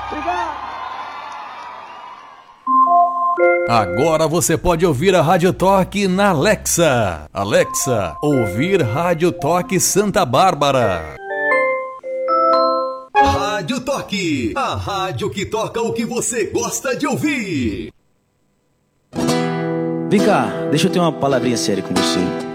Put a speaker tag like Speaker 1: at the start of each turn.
Speaker 1: Agora você pode ouvir a Rádio Toque na Alexa. Alexa, ouvir Rádio Toque Santa Bárbara. Rádio Toque, a rádio que toca o que você gosta de ouvir.
Speaker 2: Vem cá, deixa eu ter uma palavrinha séria com você.